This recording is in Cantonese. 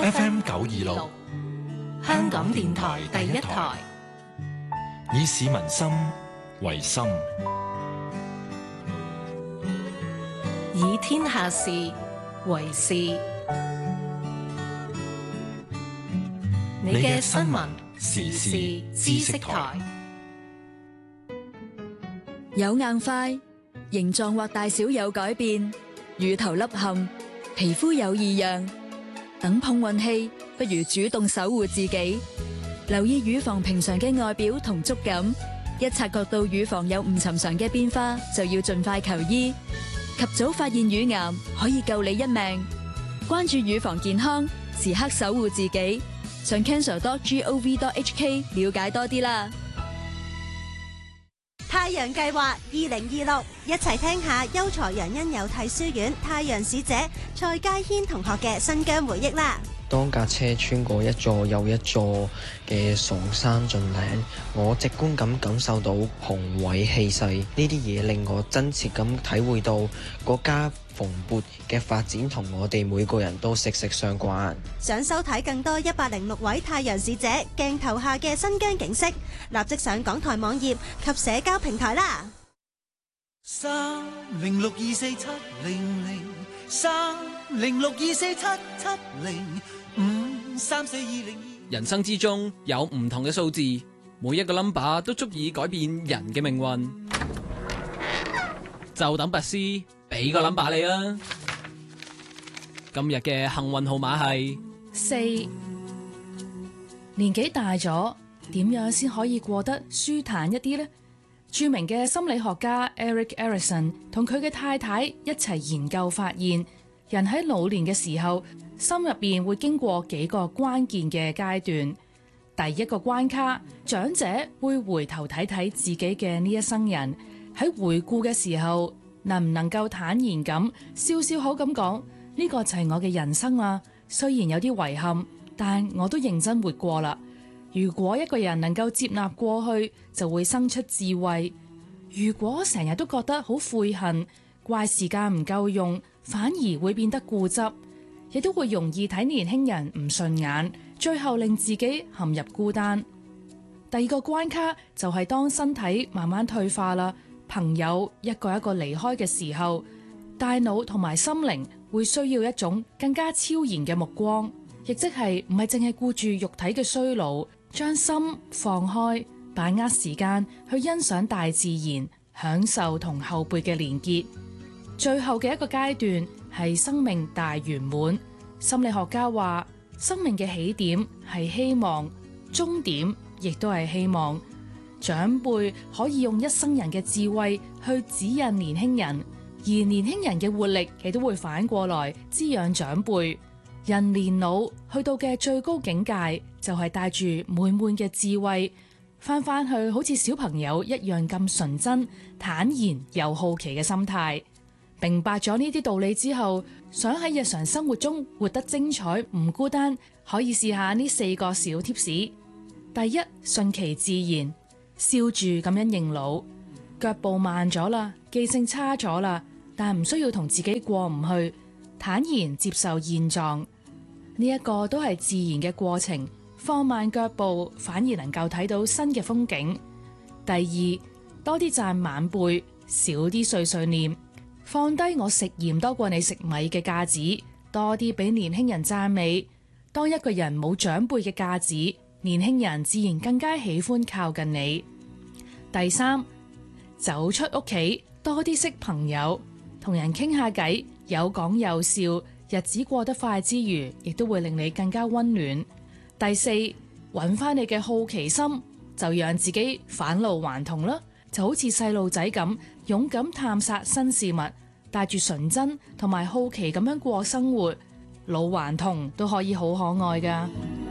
FM926，香港電台第一台，以市民心為心， 以天下事為事。你嘅新聞時事知識台， 有硬塊，形狀或大小有改變，乳頭凹陷，皮膚有異樣，等碰運氣，不如主動守護自己。留意乳房平常嘅外表同觸感，一察覺到乳房有唔尋常嘅變化，就要盡快求醫。及早發現乳癌，可以救你一命。關注乳房健康，時刻守護自己。上 cancer.gov.hk 了解多啲啦。 太陽計劃2026，一齊聽下優才楊恩有體書院太陽使者蔡佳軒同學嘅新疆回憶啦。 當架車穿過一座又一座嘅崇山峻嶺，我直觀咁感受到雄偉氣勢，呢啲嘢令我真切咁體會到國家蓬勃嘅發展同我哋每個人都息息相關。 想收睇更多106位太陽使者鏡頭下嘅新疆景色，立即上港台網頁及社交平台啦。 3062470，306247770，53420。人生之中有唔同嘅數字，每一個 number 都足以改變人嘅命運。就等拔絲俾個 number 你啦。今日嘅幸運號碼係 4。年紀大咗，點樣先可以過得舒坦一啲呢？著名嘅心理學家 Eric Erikson 同佢嘅太太一齊研究發現，人喺老年嘅時候，心入邊會經過幾個關鍵嘅階段。第一個關卡，長者會回頭睇睇自己嘅呢一生人。喺回顧嘅時候，能唔能夠坦然咁笑笑口咁講，呢個就係我嘅人生啦。雖然有啲遺憾，但我都認真活過啦。如果一個人能夠接納過去，就會生出智慧。如果成日都覺得好悔恨，怪時間唔夠用，反而會變得固執，亦都會容易睇年輕人唔順眼，最後令自己陷入孤單。第二個關卡就係當身體慢慢退化啦，朋友一個一個離開嘅時候，大腦同埋心靈會需要一種更加超然嘅目光，亦即係唔係淨係顧住肉體嘅衰老，將心放開，把握時間去欣賞大自然，享受同後輩嘅連結。最後嘅一個階段係生命大圓滿。心理學家話，生命嘅起點係希望，終點亦都係希望。長輩可以用一生人嘅智慧去指引年輕人，而年輕人嘅活力亦都會反過來滋養長輩。人年老去到嘅最高境界，就係帶住滿滿嘅智慧，翻去好似小朋友一樣咁純真、坦然又好奇嘅心態。明白咗呢啲道理之後，想喺日常生活中活得精彩唔孤單，可以試下呢4個小貼士。第一，順其自然，笑住咁樣認老。腳步慢咗啦，記性差咗啦，但唔需要同自己過唔去，坦然接受現狀。呢一個都係自然嘅過程，放慢腳步反而能夠睇到新嘅風景。第二，多啲讚晚輩，少啲碎碎念，放低我食鹽多過你食米嘅架子，多啲俾年輕人讚美。當一個人冇長輩嘅架子，年輕人自然更加喜歡靠近你。第三，走出屋企，多啲識朋友，同人傾下偈，有講有笑，日子過得快之餘，亦都會令你更加溫暖。第四，揾翻你嘅好奇心，就讓自己返老還童啦，就好似細路仔咁，勇敢探索新事物，帶住純真同埋好奇咁樣過生活，老還童都可以好可愛㗎。